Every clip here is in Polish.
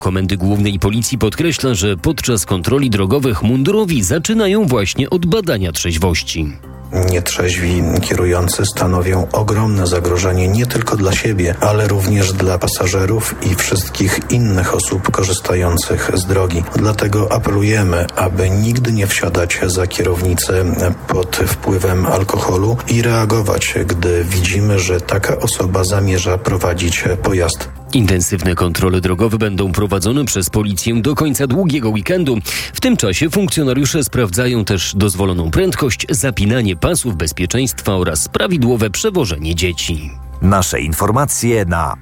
Komendy Głównej Policji podkreśla, że podczas kontroli drogowych mundurowi zaczynają właśnie od badania trzeźwości. Nietrzeźwi kierujący stanowią ogromne zagrożenie nie tylko dla siebie, ale również dla pasażerów i wszystkich innych osób korzystających z drogi. Dlatego apelujemy, aby nigdy nie wsiadać za kierownicę pod wpływem alkoholu i reagować, gdy widzimy, że taka osoba zamierza prowadzić pojazd. Intensywne kontrole drogowe będą prowadzone przez policję do końca długiego weekendu. W tym czasie funkcjonariusze sprawdzają też dozwoloną prędkość, zapinanie pasów bezpieczeństwa oraz prawidłowe przewożenie dzieci. Nasze informacje na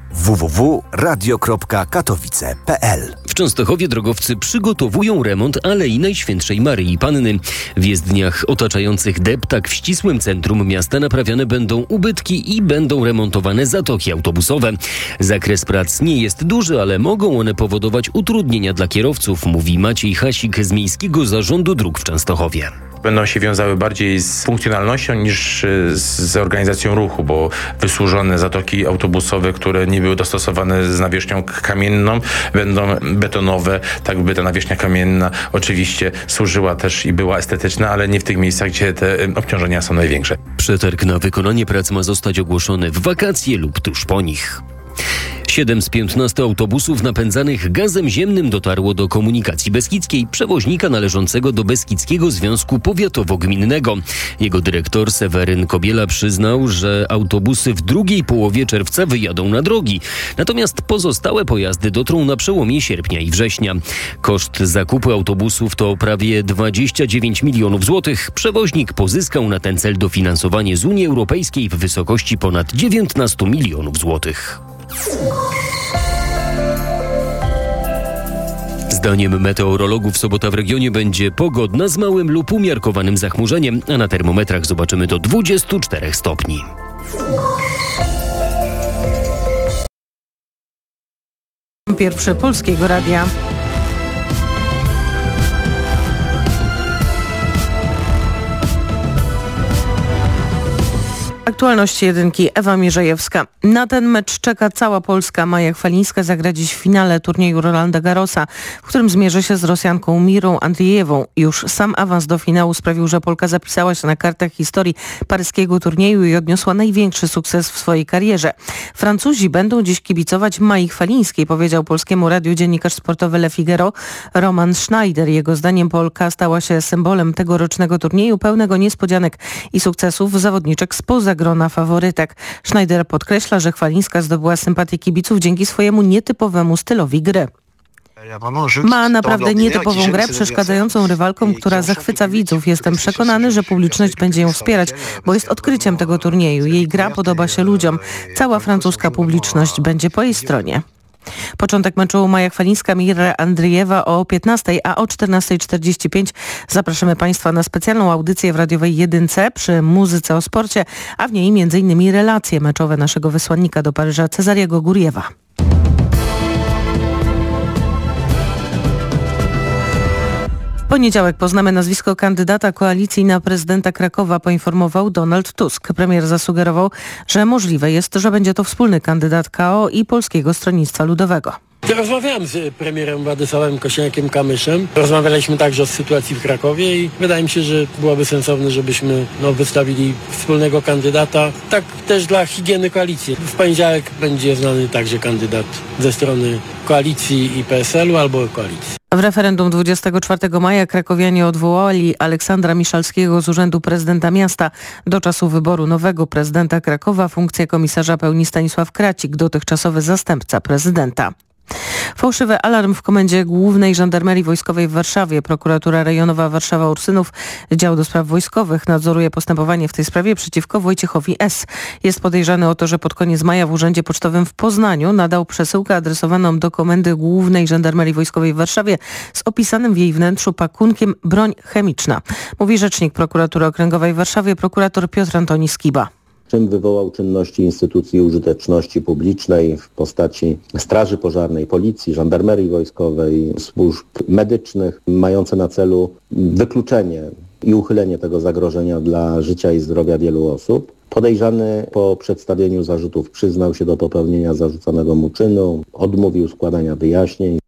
www.radio.katowice.pl. W Częstochowie drogowcy przygotowują remont Alei Najświętszej Maryi Panny. W jezdniach otaczających deptak w ścisłym centrum miasta naprawiane będą ubytki i będą remontowane zatoki autobusowe. Zakres prac nie jest duży, ale mogą one powodować utrudnienia dla kierowców, mówi Maciej Hasik z Miejskiego Zarządu Dróg w Częstochowie. Będą się wiązały bardziej z funkcjonalnością niż z organizacją ruchu, bo wysłużone zatoki autobusowe, które nie były dostosowane z nawierzchnią kamienną, będą betonowe, tak by ta nawierzchnia kamienna oczywiście służyła też i była estetyczna, ale nie w tych miejscach, gdzie te obciążenia są największe. Przetarg na wykonanie prac ma zostać ogłoszony w wakacje lub tuż po nich. 7 z 15 autobusów napędzanych gazem ziemnym dotarło do Komunikacji Beskidzkiej, przewoźnika należącego do Beskidzkiego Związku Powiatowo-Gminnego. Jego dyrektor Seweryn Kobiela przyznał, że autobusy w drugiej połowie czerwca wyjadą na drogi. Natomiast pozostałe pojazdy dotrą na przełomie sierpnia i września. Koszt zakupu autobusów to prawie 29 milionów złotych. Przewoźnik pozyskał na ten cel dofinansowanie z Unii Europejskiej w wysokości ponad 19 milionów złotych. Zdaniem meteorologów sobota w regionie będzie pogodna z małym lub umiarkowanym zachmurzeniem, a na termometrach zobaczymy do 24 stopni. Pierwszy Polskiego Radia. Aktualności jedynki, Ewa Mierzejewska. Na ten mecz czeka cała Polska. Maja Chwalińska zagra dziś w finale turnieju Rolanda Garrosa, w którym zmierzy się z Rosjanką Mirą Andrijewą. Już sam awans do finału sprawił, że Polka zapisała się na kartach historii paryskiego turnieju i odniosła największy sukces w swojej karierze. Francuzi będą dziś kibicować Mai Chwalińskiej, powiedział Polskiemu Radiu dziennikarz sportowy Le Figaro Roman Schneider. Jego zdaniem Polka stała się symbolem tegorocznego turnieju pełnego niespodzianek i sukcesów zawodniczek spoza grona faworytek. Schneider podkreśla, że Chwalińska zdobyła sympatię kibiców dzięki swojemu nietypowemu stylowi gry. Ma naprawdę nietypową grę, przeszkadzającą rywalkom, która zachwyca widzów. Jestem przekonany, że publiczność będzie ją wspierać, bo jest odkryciem tego turnieju. Jej gra podoba się ludziom. Cała francuska publiczność będzie po jej stronie. Początek meczu Maja Chwalińska, Mira Andrijewa o 15, a o 14:45 zapraszamy Państwa na specjalną audycję w radiowej Jedynce przy muzyce o sporcie, a w niej m.in. relacje meczowe naszego wysłannika do Paryża Cezariego Guriewa. W poniedziałek poznamy nazwisko kandydata koalicji na prezydenta Krakowa, poinformował Donald Tusk. Premier zasugerował, że możliwe jest, że będzie to wspólny kandydat KO i Polskiego Stronnictwa Ludowego. Rozmawiałem z premierem Władysławem Kosiniakiem-Kamyszem. Rozmawialiśmy także o sytuacji w Krakowie i wydaje mi się, że byłoby sensowne, żebyśmy wystawili wspólnego kandydata. Tak też dla higieny koalicji. W poniedziałek będzie znany także kandydat ze strony koalicji i PSL-u albo koalicji. W referendum 24 maja krakowianie odwołali Aleksandra Miszalskiego z urzędu prezydenta miasta. Do czasu wyboru nowego prezydenta Krakowa funkcję komisarza pełni Stanisław Kracik, dotychczasowy zastępca prezydenta. Fałszywy alarm w Komendzie Głównej Żandarmerii Wojskowej w Warszawie. Prokuratura Rejonowa Warszawa-Ursynów, Dział do Spraw Wojskowych, nadzoruje postępowanie w tej sprawie przeciwko Wojciechowi S. Jest podejrzany o to, że pod koniec maja w Urzędzie Pocztowym w Poznaniu nadał przesyłkę adresowaną do Komendy Głównej Żandarmerii Wojskowej w Warszawie z opisanym w jej wnętrzu pakunkiem broń chemiczna. Mówi rzecznik Prokuratury Okręgowej w Warszawie, prokurator Piotr Antoni Skiba. Czym wywołał czynności instytucji użyteczności publicznej w postaci Straży Pożarnej, Policji, Żandarmerii Wojskowej, służb medycznych, mające na celu wykluczenie i uchylenie tego zagrożenia dla życia i zdrowia wielu osób. Podejrzany po przedstawieniu zarzutów przyznał się do popełnienia zarzuconego mu czynu, odmówił składania wyjaśnień,